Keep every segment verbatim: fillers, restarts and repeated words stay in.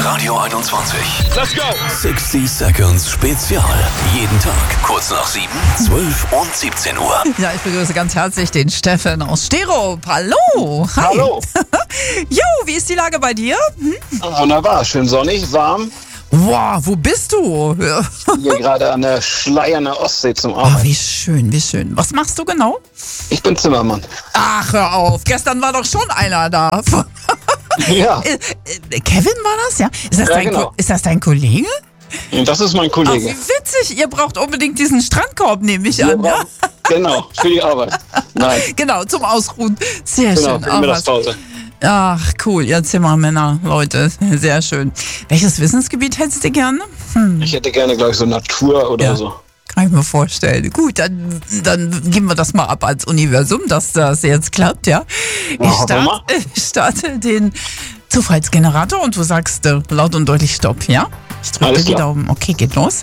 Radio einundzwanzig. Let's go! sechzig Seconds Spezial. Jeden Tag kurz nach sieben, zwölf und siebzehn Uhr. Ja, ich begrüße ganz herzlich den Steffen aus Sterop. Hallo! Hi. Hallo! Jo, wie ist die Lage bei dir? Hm? Wunderbar, schön sonnig, warm. Wow, wo bist du? Hier gerade an der Schleier an der Ostsee zum Oh, Arbeiten. wie schön, wie schön. Was machst du genau? Ich bin Zimmermann. Ach, hör auf. Gestern war doch schon einer da. Ja, Äh, äh, Kevin war das, ja? Ist das, Ja, dein, genau. Ko- ist das dein Kollege? das ist mein Ach, wie Kollege. witzig. Ihr braucht unbedingt diesen Strandkorb, nehme ich an, ja? Genau, für die Arbeit. Nein, Genau, zum Ausruhen. Sehr genau, schön. für die Ach, was. Mittagspause. Ach, cool, ihr Zimmermänner, Leute, sehr schön. Welches Wissensgebiet hättest du gerne? Hm, Ich hätte gerne gleich so Natur oder Ja. so. kann ich mir vorstellen. Gut, dann, dann geben wir das mal ab als Universum, dass das jetzt klappt, ja? Ich Ja, hoffen wir mal. starte, ich starte den Zufallsgenerator und du sagst äh, laut und deutlich Stopp, ja? Ich drücke Alles die klar. Daumen. Okay, geht los.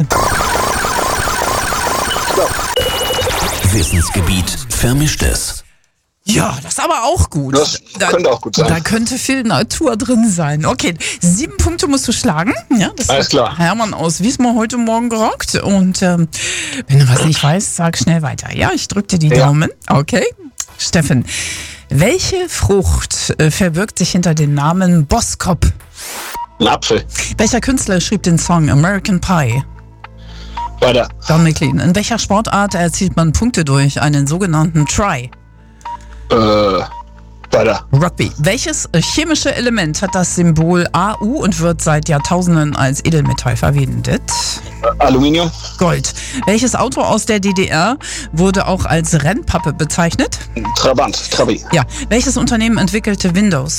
Wissensgebiet Vermischtes. Ja, das ist aber auch gut. Das könnte auch gut sein. Da könnte viel Natur drin sein. Okay, sieben Punkte musst du schlagen. Ja, das Alles hat klar. Hermann aus Wismar heute Morgen gerockt. Und ähm, wenn du was nicht weißt, sag schnell weiter. Ja, ich drück dir die Ja. Daumen. Okay. Steffen, welche Frucht äh, verbirgt sich hinter dem Namen Boskop? Ein Apfel. Welcher Künstler schrieb den Song American Pie? Weiter. Don McLean. In welcher Sportart erzielt man Punkte durch einen sogenannten Try? Äh, weiter. Rugby. Welches äh, chemische Element hat das Symbol A U und wird seit Jahrtausenden als Edelmetall verwendet? Äh, Aluminium. Gold. Welches Auto aus der D D R wurde auch als Rennpappe bezeichnet? Trabant. Trabi. Ja. Welches Unternehmen entwickelte Windows?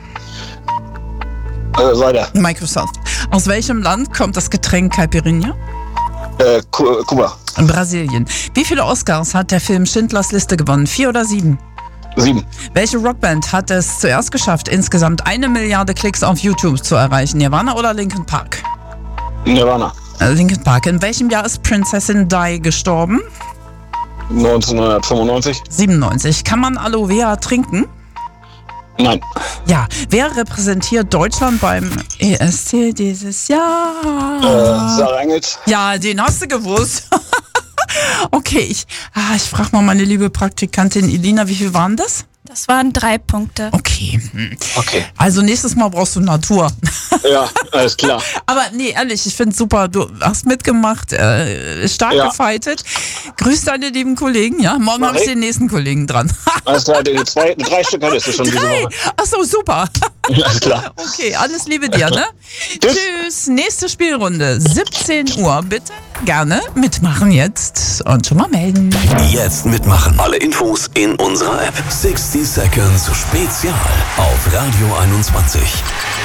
Äh, weiter. Microsoft. Aus welchem Land kommt das Getränk Caipirinha? Äh, Ku- Kuba. In Brasilien. Wie viele Oscars hat der Film Schindlers Liste gewonnen? Vier oder sieben? Sieben. Welche Rockband hat es zuerst geschafft, insgesamt eine Milliarde Klicks auf YouTube zu erreichen? Nirvana oder Linkin Park? Nirvana. Äh, Linkin Park. In welchem Jahr ist Prinzessin Di gestorben? neunzehnhundertfünfundneunzig. siebenundneunzig. Kann man Aloe Vera trinken? Nein. Ja. Wer repräsentiert Deutschland beim E S C dieses Jahr? Äh, Sarah Engels. Ja, den hast du gewusst. Okay, ich, ah, ich frage mal meine liebe Praktikantin Elina, wie viel waren das? Das waren drei Punkte. Okay. hm. Okay. Also nächstes Mal brauchst du Natur. Ja, alles klar. Aber nee, ehrlich, ich finde super, du hast mitgemacht, äh, stark Ja. gefightet. Grüß deine lieben Kollegen, ja? Morgen Mach habe ich ich. den nächsten Kollegen dran. Alles klar, die zwei, drei Stück hattest du schon diese Hey, Woche. ach so, super. Alles klar. Okay, alles Liebe dir, ne? Tschüss. Tschüss. Nächste Spielrunde, siebzehn Uhr. Bitte gerne mitmachen jetzt und schon mal melden. Jetzt mitmachen. Alle Infos in unserer App. sechzig Seconds Spezial auf Radio einundzwanzig.